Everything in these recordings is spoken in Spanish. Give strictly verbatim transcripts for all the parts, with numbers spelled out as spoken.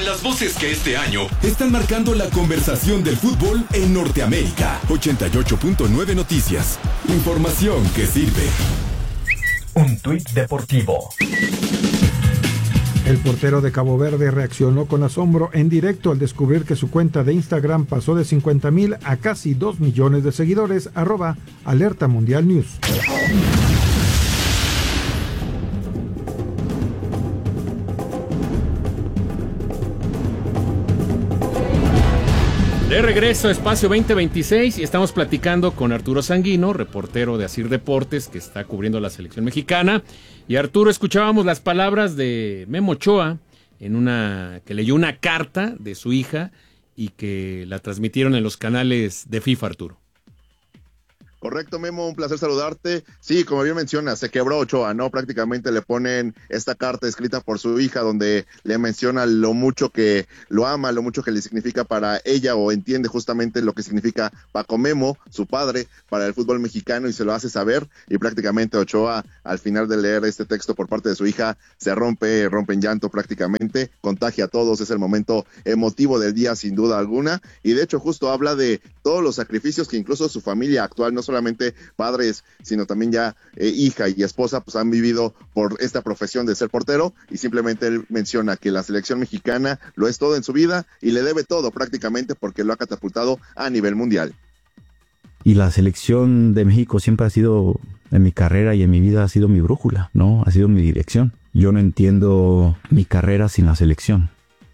las voces que este año están marcando la conversación del fútbol en Norteamérica. ochenta y ocho punto nueve Noticias. Información que sirve. Un tuit deportivo. El portero de Cabo Verde reaccionó con asombro en directo al descubrir que su cuenta de Instagram pasó de cincuenta mil a casi dos millones de seguidores, arroba Alerta Mundial News. De regreso a Espacio veinte veintiséis y estamos platicando con Arturo Sanguino, reportero de Asir Deportes, que está cubriendo la selección mexicana. Y Arturo, escuchábamos las palabras de Memo Ochoa, en una que leyó una carta de su hija y que la transmitieron en los canales de FIFA, Arturo. Correcto, Memo, un placer saludarte. Sí, como bien mencionas, se quebró Ochoa, ¿no? Prácticamente le ponen esta carta escrita por su hija donde le menciona lo mucho que lo ama, lo mucho que le significa para ella, o entiende justamente lo que significa Paco Memo, su padre, para el fútbol mexicano, y se lo hace saber. Y prácticamente Ochoa, al final de leer este texto por parte de su hija, se rompe, rompe en llanto prácticamente, contagia a todos. Es el momento emotivo del día, sin duda alguna. Y de hecho justo habla de todos los sacrificios que incluso su familia actual, no solamente padres, sino también ya eh, hija y esposa, pues han vivido por esta profesión de ser portero, y simplemente él menciona que la selección mexicana lo es todo en su vida y le debe todo prácticamente porque lo ha catapultado a nivel mundial. Y la selección de México siempre ha sido, en mi carrera y en mi vida, ha sido mi brújula, ¿no? Ha sido mi dirección. Yo no entiendo mi carrera sin la selección.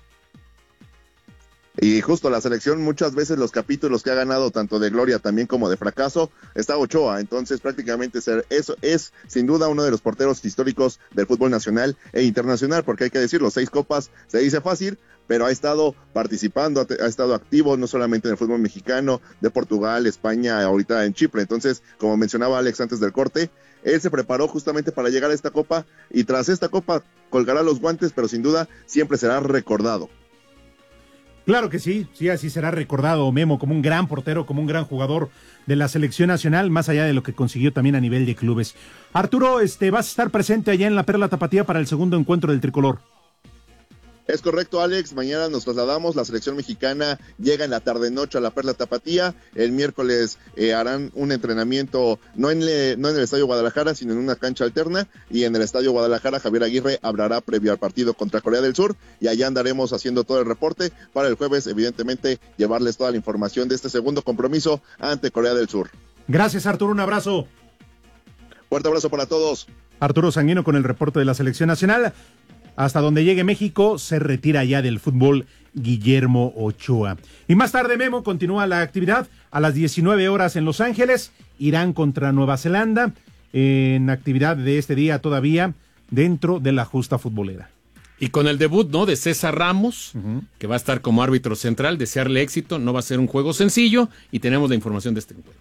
Y justo la selección, muchas veces los capítulos que ha ganado tanto de gloria también como de fracaso, está Ochoa. Entonces prácticamente ser, eso es sin duda uno de los porteros históricos del fútbol nacional e internacional, porque hay que decirlo, seis copas se dice fácil, pero ha estado participando, ha, ha estado activo no solamente en el fútbol mexicano, de Portugal, España, ahorita en Chipre. Entonces, como mencionaba Alex antes del corte, él se preparó justamente para llegar a esta copa, y tras esta copa colgará los guantes, pero sin duda siempre será recordado. Claro que sí, sí, así será recordado Memo como un gran portero, como un gran jugador de la selección nacional, más allá de lo que consiguió también a nivel de clubes. Arturo, este, vas a estar presente allá en la Perla Tapatía para el segundo encuentro del tricolor. Es correcto, Alex, mañana nos trasladamos, la selección mexicana llega en la tarde-noche a la Perla Tapatía, el miércoles eh, harán un entrenamiento, no en, le, no en el Estadio Guadalajara, sino en una cancha alterna, y en el Estadio Guadalajara Javier Aguirre hablará previo al partido contra Corea del Sur, y allá andaremos haciendo todo el reporte para el jueves, evidentemente, llevarles toda la información de este segundo compromiso ante Corea del Sur. Gracias, Arturo, un abrazo. Fuerte abrazo para todos. Arturo Sanguino con el reporte de la selección nacional. Hasta donde llegue México, se retira ya del fútbol Guillermo Ochoa. Y más tarde, Memo, continúa la actividad a las diecinueve horas en Los Ángeles. Irán contra Nueva Zelanda, en actividad de este día todavía dentro de la justa futbolera. Y con el debut, ¿no?, de César Ramos, uh-huh. que va a estar como árbitro central, desearle éxito. No va a ser un juego sencillo, y tenemos la información de este encuentro.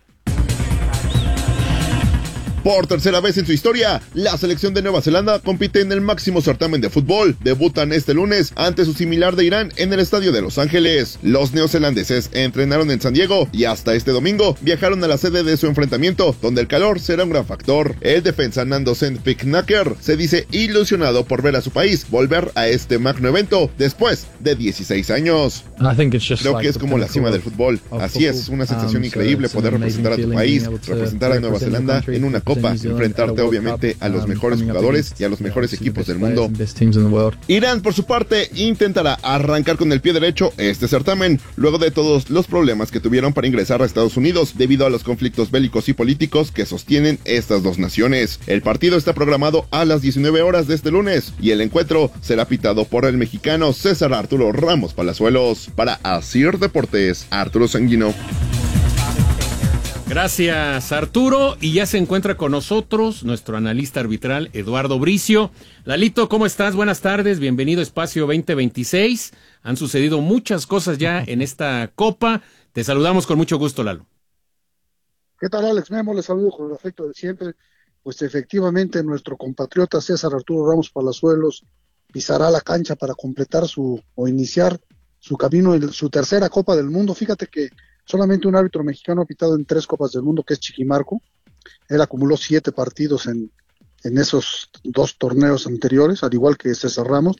Por tercera vez en su historia, la selección de Nueva Zelanda compite en el máximo certamen de fútbol. Debutan este lunes ante su similar de Irán en el estadio de Los Ángeles. Los neozelandeses entrenaron en San Diego y hasta este domingo viajaron a la sede de su enfrentamiento, donde el calor será un gran factor. El defensa Nando Sandpicknacker se dice ilusionado por ver a su país volver a este magno evento después de dieciséis años. Creo que es como la cima del fútbol. Así es, una sensación increíble poder representar a tu país, representar a Nueva Zelanda en una copa, enfrentarte obviamente a los mejores jugadores y a los mejores equipos del mundo. Irán, por su parte, intentará arrancar con el pie derecho este certamen, luego de todos los problemas que tuvieron para ingresar a Estados Unidos debido a los conflictos bélicos y políticos que sostienen estas dos naciones. El partido está programado a las diecinueve horas de este lunes y el encuentro será pitado por el mexicano César Arturo Ramos Palazuelos. Para Asir Deportes, Arturo Sanguino. Gracias, Arturo, y ya se encuentra con nosotros nuestro analista arbitral Eduardo Bricio. Lalito, ¿cómo estás? Buenas tardes, bienvenido a Espacio veinte veintiséis. Han sucedido muchas cosas ya en esta Copa. Te saludamos con mucho gusto, Lalo. ¿Qué tal, Alex? Memo, les saludo con el afecto de siempre. Pues efectivamente nuestro compatriota César Arturo Ramos Palazuelos pisará la cancha para completar su o iniciar su camino en su tercera Copa del Mundo. Fíjate que solamente un árbitro mexicano ha pitado en tres Copas del Mundo, que es Chiquimarco. Él acumuló siete partidos en, en esos dos torneos anteriores, al igual que César Ramos.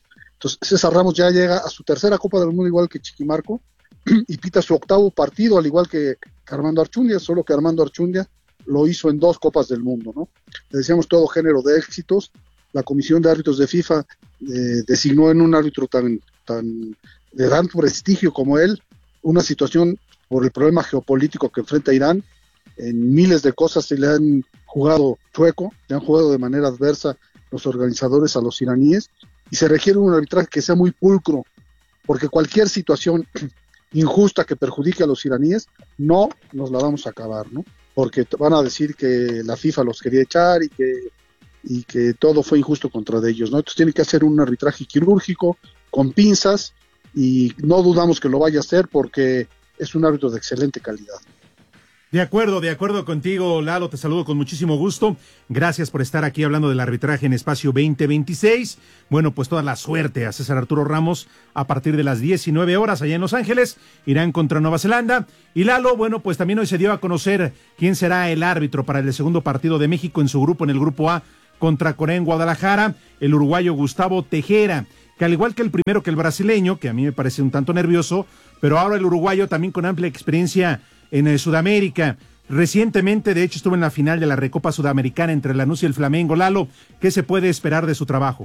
Entonces César Ramos ya llega a su tercera Copa del Mundo igual que Chiquimarco y pita su octavo partido al igual que Armando Archundia, solo que Armando Archundia lo hizo en dos Copas del Mundo, ¿no? Le decíamos todo género de éxitos. La Comisión de Árbitros de FIFA eh, designó en un árbitro tan, tan de tanto prestigio como él una situación por el problema geopolítico que enfrenta Irán. En miles de cosas se le han jugado chueco, le han jugado de manera adversa los organizadores a los iraníes, y se requiere un arbitraje que sea muy pulcro, porque cualquier situación injusta que perjudique a los iraníes, no nos la vamos a acabar, ¿no? Porque van a decir que la FIFA los quería echar y que, y que todo fue injusto contra de ellos, ¿no? Entonces tiene que hacer un arbitraje quirúrgico, con pinzas, y no dudamos que lo vaya a hacer porque es un árbitro de excelente calidad. De acuerdo, de acuerdo contigo, Lalo, te saludo con muchísimo gusto. Gracias por estar aquí hablando del arbitraje en Espacio veinte veintiséis. Bueno, pues toda la suerte a César Arturo Ramos a partir de las diecinueve horas allá en Los Ángeles. Irán contra Nueva Zelanda. Y Lalo, bueno, pues también hoy se dio a conocer quién será el árbitro para el segundo partido de México en su grupo, en el grupo A, contra Corea en Guadalajara, el uruguayo Gustavo Tejera, que al igual que el primero, que el brasileño, que a mí me parece un tanto nervioso, pero ahora el uruguayo también con amplia experiencia en eh, Sudamérica. Recientemente, de hecho, estuvo en la final de la Recopa Sudamericana entre Lanús y el Flamengo. Lalo, ¿qué se puede esperar de su trabajo?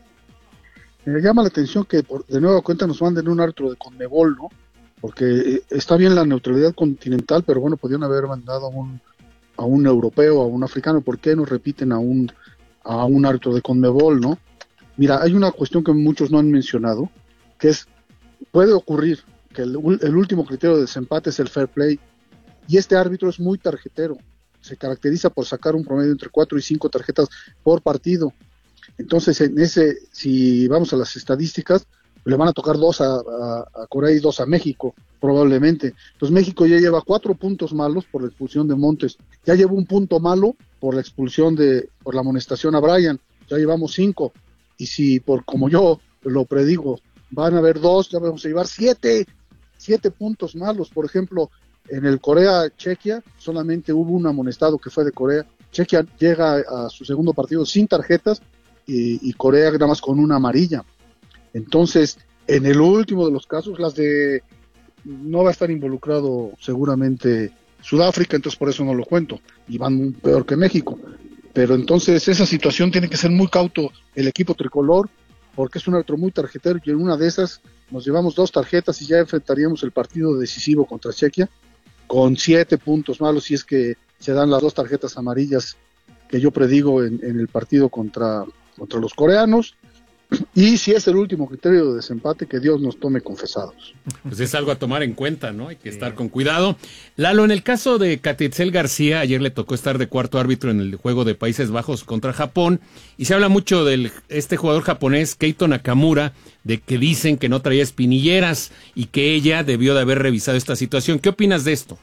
Me llama la atención que por, de nueva cuenta nos manden un árbitro de CONMEBOL, ¿no? Porque eh, está bien la neutralidad continental, pero bueno, podrían haber mandado a un, a un europeo, a un africano. ¿Por qué nos repiten a un, a un árbitro de CONMEBOL, no? Mira, hay una cuestión que muchos no han mencionado, que es, puede ocurrir que el, el último criterio de desempate es el fair play, y este árbitro es muy tarjetero, se caracteriza por sacar un promedio entre cuatro y cinco tarjetas por partido. Entonces, en ese, si vamos a las estadísticas, le van a tocar dos a, a, a Corea y dos a México, probablemente. Entonces México ya lleva cuatro puntos malos por la expulsión de Montes, ya lleva un punto malo por la expulsión de, por la amonestación a Bryan, ya llevamos cinco, y si, por como yo lo predigo, van a haber dos, ya vamos a llevar siete, siete puntos malos. Por ejemplo, en el Corea-Chequia solamente hubo un amonestado que fue de Corea. Chequia llega a su segundo partido sin tarjetas y, y Corea nada más con una amarilla. Entonces, en el último de los casos, las de no va a estar involucrado seguramente Sudáfrica, entonces por eso no lo cuento, y van peor que México. Pero entonces esa situación tiene que ser muy cauto el equipo tricolor, porque es un árbitro muy tarjetero, y en una de esas nos llevamos dos tarjetas y ya enfrentaríamos el partido decisivo contra Chequia con siete puntos malos, si es que se dan las dos tarjetas amarillas que yo predigo en, en el partido contra, contra los coreanos. Y si es el último criterio de desempate, que Dios nos tome confesados. Pues es algo a tomar en cuenta, ¿no? Hay que estar con cuidado. Lalo, en el caso de Catitzel García, ayer le tocó estar de cuarto árbitro en el juego de Países Bajos contra Japón, y se habla mucho de este jugador japonés, Keito Nakamura, de que dicen que no traía espinilleras y que ella debió de haber revisado esta situación. ¿Qué opinas de esto?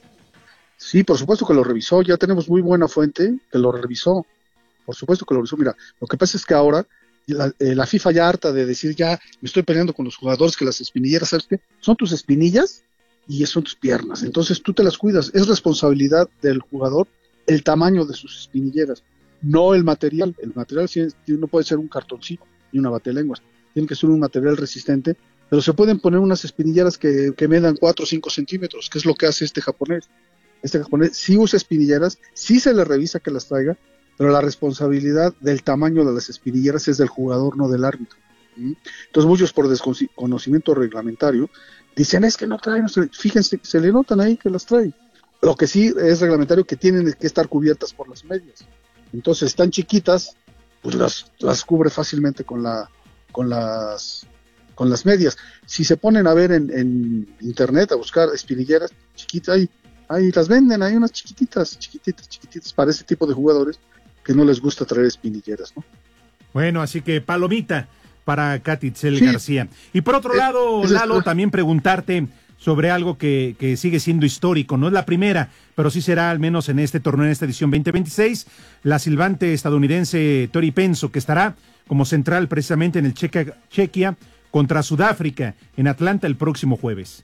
Sí, por supuesto que lo revisó, ya tenemos muy buena fuente que lo revisó, por supuesto que lo revisó. Mira, lo que pasa es que ahora La, eh, la FIFA ya harta de decir, ya me estoy peleando con los jugadores, que las espinilleras, ¿sabes qué? Son tus espinillas y son tus piernas, entonces tú te las cuidas. Es responsabilidad del jugador el tamaño de sus espinilleras, no el material. El material sí, no puede ser un cartoncito ni una batelenguas, tiene que ser un material resistente, pero se pueden poner unas espinilleras que, que medan cuatro o cinco centímetros, que es lo que hace este japonés. Este japonés sí usa espinilleras, sí se le revisa que las traiga, pero la responsabilidad del tamaño de las espinilleras es del jugador, no del árbitro. ¿Mm? Entonces muchos, por desconocimiento reglamentario, dicen, es que no traen, fíjense, se le notan ahí que las traen. Lo que sí es reglamentario, que tienen que estar cubiertas por las medias. Entonces están chiquitas, pues las, las cubre fácilmente con la, con las, con las medias. Si se ponen a ver en, en internet, a buscar espinilleras chiquitas, ahí, ahí las venden, hay unas chiquititas, chiquititas, chiquititas, para ese tipo de jugadores que no les gusta traer espinilleras, ¿no? Bueno, así que palomita para Catitzel sí. García. Y por otro lado, es, Lalo, es, también preguntarte sobre algo que, que sigue siendo histórico. No es la primera, pero sí será al menos en este torneo, en esta edición veinte veintiséis, la silbante estadounidense Tori Penso, que estará como central precisamente en el Chequia, Chequia contra Sudáfrica en Atlanta el próximo jueves.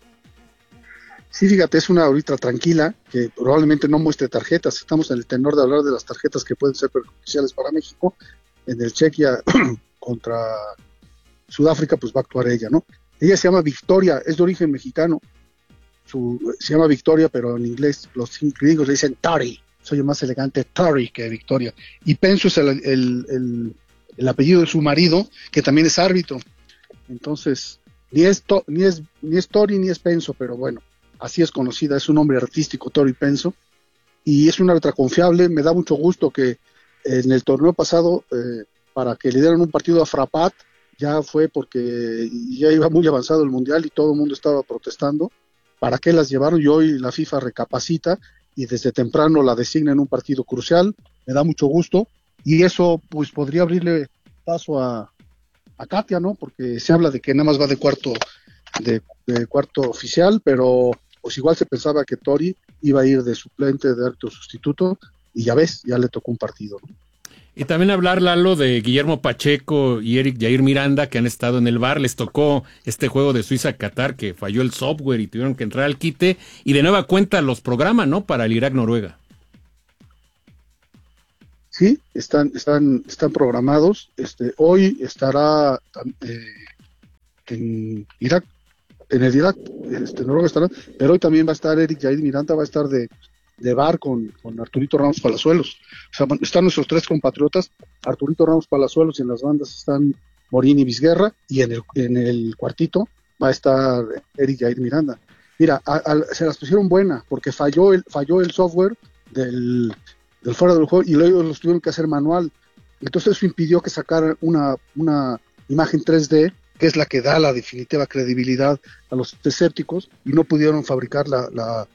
Sí, fíjate, es una árbitra tranquila, que probablemente no muestre tarjetas. Estamos en el tenor de hablar de las tarjetas que pueden ser perjudiciales para México. En el Chequia contra, Sudáfrica, pues va a actuar ella, ¿no? Ella se llama Victoria, es de origen mexicano, Su, se llama Victoria, pero en inglés los gringos le dicen Tori, soy más elegante Tori que Victoria. Y Penso es el, el, el, el apellido de su marido, que también es árbitro. Entonces, ni es, to, ni es, ni es Tori ni es Penso, pero bueno, así es conocida, es un nombre artístico, Tori Penso, y es una árbitra confiable. Me da mucho gusto que en el torneo pasado, eh, para que le dieran un partido a Frapat, ya fue porque ya iba muy avanzado el Mundial y todo el mundo estaba protestando. ¿Para qué las llevaron? Y hoy la FIFA recapacita y desde temprano la designa en un partido crucial. Me da mucho gusto y eso pues podría abrirle paso a, a Katia, ¿no? Porque se habla de que nada más va de cuarto de, de cuarto oficial, pero pues igual se pensaba que Tori iba a ir de suplente, de árbitro sustituto, y ya ves, ya le tocó un partido, ¿no? Y también hablar, Lalo, de Guillermo Pacheco y Eric Jair Miranda, que han estado en el V A R. Les tocó este juego de Suiza-Qatar, que falló el software y tuvieron que entrar al quite. Y de nueva cuenta los programan, ¿no? Para el Irak-Noruega. Sí, están, están, están programados. Este, hoy estará eh, en Irak, en el Irak, este, Noruega estará, pero hoy también va a estar Eric Jair Miranda, va a estar de... de V A R con, con Arturito Ramos Palazuelos. O sea, están nuestros tres compatriotas, Arturito Ramos Palazuelos, y en las bandas están Morín y Vizguerra, y en el, en el cuartito va a estar Eric Jair Miranda. Mira, a, a, se las pusieron buena, porque falló el, falló el software del, del fuera del juego, y luego los tuvieron que hacer manual. Entonces eso impidió que sacaran una, una imagen tres D, que es la que da la definitiva credibilidad a los escépticos, y no pudieron fabricar la, la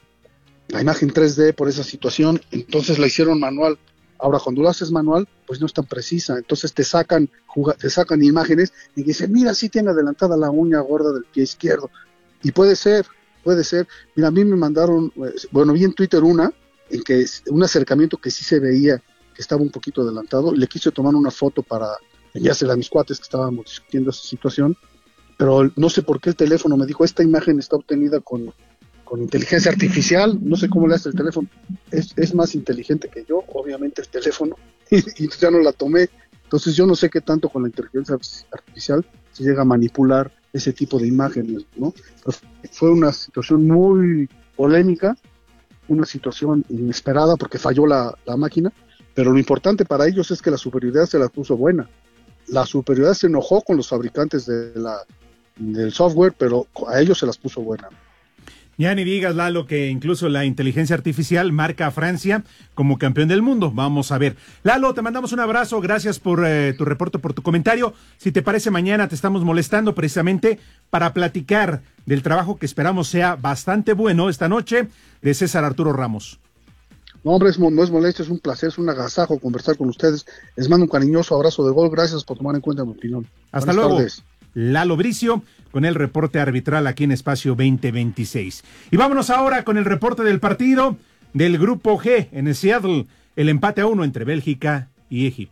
la imagen tres D por esa situación, entonces la hicieron manual. Ahora, cuando lo haces manual, pues no es tan precisa, entonces te sacan te sacan imágenes y dicen, mira, sí tiene adelantada la uña gorda del pie izquierdo, y puede ser, puede ser. Mira, a mí me mandaron, bueno, vi en Twitter una, en que un acercamiento que sí se veía que estaba un poquito adelantado, le quise tomar una foto para enviársela a mis cuates que estábamos discutiendo esa situación, pero no sé por qué el teléfono me dijo, esta imagen está obtenida con con inteligencia artificial, no sé cómo le hace el teléfono, es, es más inteligente que yo, obviamente el teléfono, y, y ya no la tomé. Entonces yo no sé qué tanto con la inteligencia artificial se llega a manipular ese tipo de imágenes, ¿no? Pero fue una situación muy polémica, una situación inesperada porque falló la, la máquina, pero lo importante para ellos es que la superioridad se la puso buena. La superioridad se enojó con los fabricantes de la, del software, pero a ellos se las puso buena. Ya ni digas, Lalo, que incluso la inteligencia artificial marca a Francia como campeón del mundo. Vamos a ver. Lalo, te mandamos un abrazo. Gracias por eh, tu reporte, por tu comentario. Si te parece, mañana te estamos molestando precisamente para platicar del trabajo que esperamos sea bastante bueno esta noche de César Arturo Ramos. No, hombre, es, no es molesto, es un placer, es un agasajo conversar con ustedes. Les mando un cariñoso abrazo de gol. Gracias por tomar en cuenta mi opinión. Hasta Buenas luego. Tardes. Lalo Bricio con el reporte arbitral aquí en Espacio veinte veintiséis. Y vámonos ahora con el reporte del partido del Grupo G en el Seattle, el empate a uno entre Bélgica y Egipto.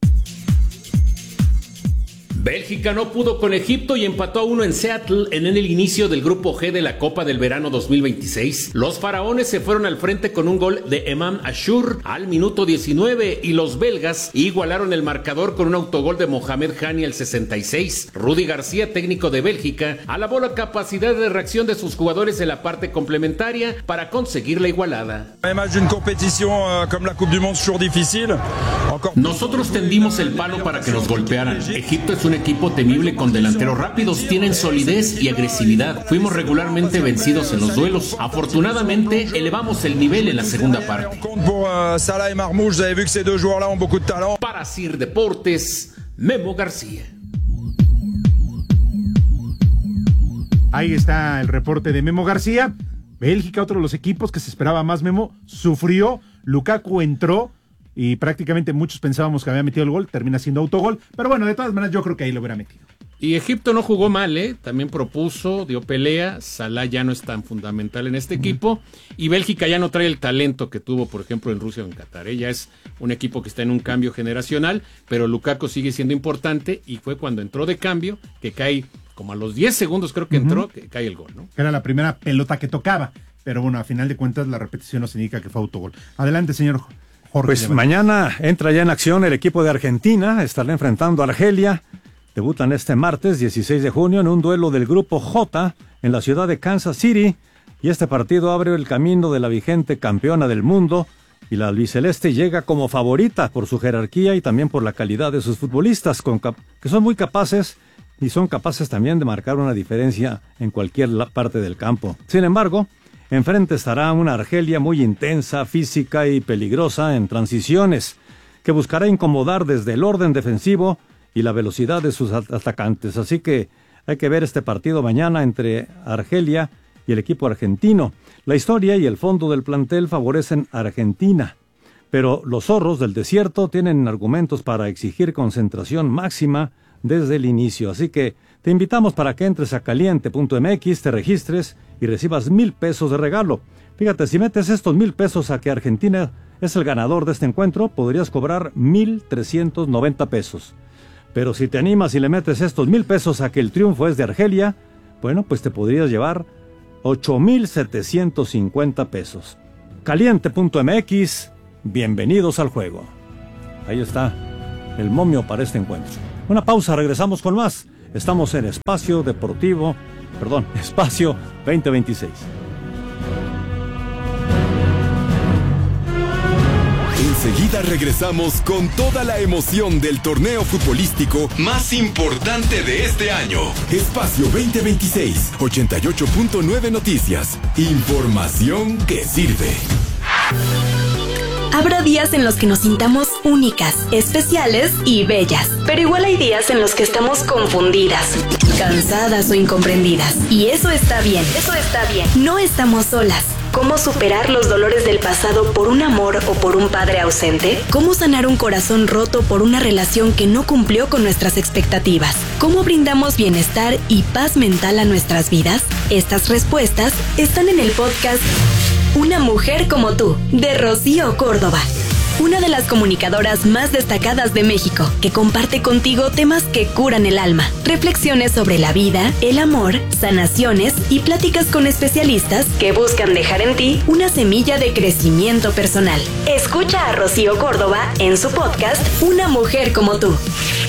Bélgica no pudo con Egipto y empató a uno en Seattle en el inicio del Grupo G de la Copa del Verano dos mil veintiséis. Los faraones se fueron al frente con un gol de Emam Ashur al minuto diecinueve y los belgas igualaron el marcador con un autogol de Mohamed Hani al sesenta y seis. Rudy García, técnico de Bélgica, alabó la capacidad de reacción de sus jugadores en la parte complementaria para conseguir la igualada. Nosotros tendimos el palo para que nos golpearan. Egipto es un equipo temible con delanteros rápidos, tienen solidez y agresividad. Fuimos regularmente vencidos en los duelos. Afortunadamente, elevamos el nivel en la segunda parte. Para Sir Deportes, Memo García. Ahí está el reporte de Memo García. Bélgica, otro de los equipos que se esperaba más, Memo, sufrió. Lukaku entró y prácticamente muchos pensábamos que había metido el gol, termina siendo autogol, pero bueno, de todas maneras yo creo que ahí lo hubiera metido. Y Egipto no jugó mal, ¿eh? También propuso, dio pelea, Salah ya no es tan fundamental en este uh-huh. equipo, y Bélgica ya no trae el talento que tuvo, por ejemplo, en Rusia o en Qatar, ¿eh? Ya es un equipo que está en un cambio generacional, pero Lukaku sigue siendo importante, y fue cuando entró de cambio, que cae, como a los diez segundos creo que uh-huh. entró, que cae el gol, ¿no? Era la primera pelota que tocaba, pero bueno, a final de cuentas la repetición nos indica que fue autogol. Adelante, señor Jorge. Pues mañana entra ya en acción el equipo de Argentina, estará enfrentando a Argelia. Debutan este martes dieciséis de junio en un duelo del Grupo J en la ciudad de Kansas City, y este partido abre el camino de la vigente campeona del mundo, y la albiceleste llega como favorita por su jerarquía y también por la calidad de sus futbolistas, con cap- que son muy capaces y son capaces también de marcar una diferencia en cualquier parte del campo. Sin embargo, enfrente estará una Argelia muy intensa, física y peligrosa en transiciones, que buscará incomodar desde el orden defensivo y la velocidad de sus atacantes. Así que hay que ver este partido mañana entre Argelia y el equipo argentino. La historia y el fondo del plantel favorecen a Argentina, pero los zorros del desierto tienen argumentos para exigir concentración máxima desde el inicio. Así que te invitamos para que entres a caliente punto m x, te registres y recibas mil pesos de regalo. Fíjate, si metes estos mil pesos a que Argentina es el ganador de este encuentro, podrías cobrar mil trescientos noventa pesos. Pero si te animas y le metes estos mil pesos a que el triunfo es de Argelia, bueno, pues te podrías llevar ocho mil setecientos cincuenta pesos. caliente punto m x, bienvenidos al juego. Ahí está el momio para este encuentro. Una pausa, regresamos con más. Estamos en Espacio Deportivo, perdón, Espacio veinte veintiséis. Enseguida regresamos con toda la emoción del torneo futbolístico más importante de este año. Espacio veinte veintiséis, ochenta y ocho punto nueve Noticias. Información que sirve. Habrá días en los que nos sintamos únicas, especiales y bellas. Pero igual hay días en los que estamos confundidas, cansadas o incomprendidas. Y eso está bien, eso está bien. No estamos solas. ¿Cómo superar los dolores del pasado por un amor o por un padre ausente? ¿Cómo sanar un corazón roto por una relación que no cumplió con nuestras expectativas? ¿Cómo brindamos bienestar y paz mental a nuestras vidas? Estas respuestas están en el podcast Una mujer como tú, de Rocío Córdoba. Una de las comunicadoras más destacadas de México, que comparte contigo temas que curan el alma, reflexiones sobre la vida, el amor, sanaciones y pláticas con especialistas que buscan dejar en ti una semilla de crecimiento personal. Escucha a Rocío Córdoba en su podcast Una mujer como tú.